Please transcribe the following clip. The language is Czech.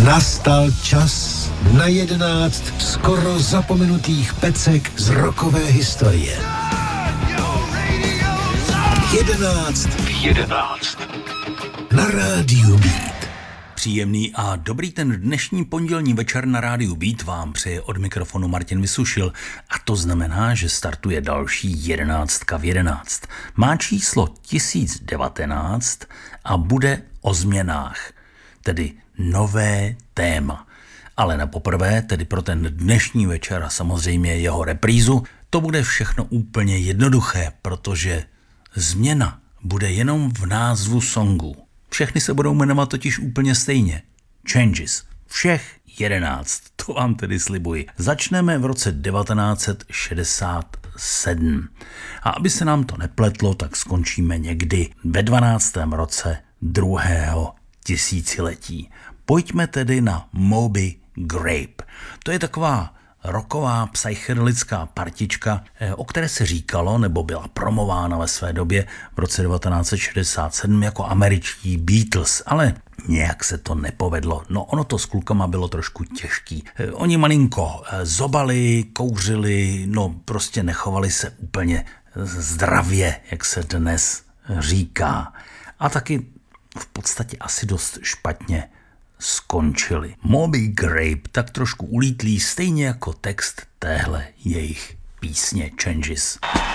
Nastal čas na 11 skoro zapomenutých pecek z rockové historie. 11 v 11 na rádiu Beat. Příjemný a dobrý ten dnešní pondělní večer na rádiu Beat vám přeje od mikrofonu Martin Vysušil a to znamená, že startuje další 11 v 11. Má číslo 1019 a bude o změnách, tedy nové téma. Ale na poprvé, tedy pro ten dnešní večer a samozřejmě jeho reprízu, to bude všechno úplně jednoduché, protože změna bude jenom v názvu songu. Všechny se budou jmenovat totiž úplně stejně. Changes. Všech 11. To vám tedy slibuji. Začneme v roce 1967. A aby se nám to nepletlo, tak skončíme někdy ve 12. roce druhého tisíciletí. Pojďme tedy na Moby Grape. To je taková rocková psychedelická partička, o které se říkalo, nebo byla promována ve své době v roce 1967 jako američtí Beatles, ale nějak se to nepovedlo. No ono to s klukama bylo trošku těžký. Oni malinko zobali, kouřili, no prostě nechovali se úplně zdravě, jak se dnes říká. A taky v podstatě asi dost špatně skončili. Moby Grape tak trošku ulítlý, stejně jako text téhle jejich písně Changes.